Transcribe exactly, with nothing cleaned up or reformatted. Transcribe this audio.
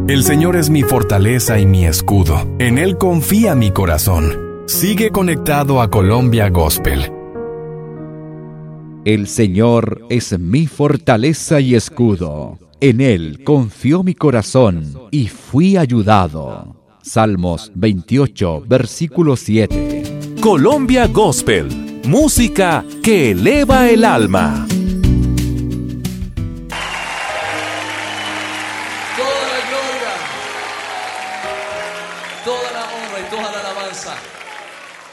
El Señor es mi fortaleza y mi escudo. En Él confía mi corazón. Sigue conectado a Colombia Gospel. El Señor es mi fortaleza y escudo. En Él confió mi corazón y fui ayudado. Salmos veintiocho, versículo siete. Colombia Gospel, música que eleva el alma. Toda la gloria, toda la honra y toda la alabanza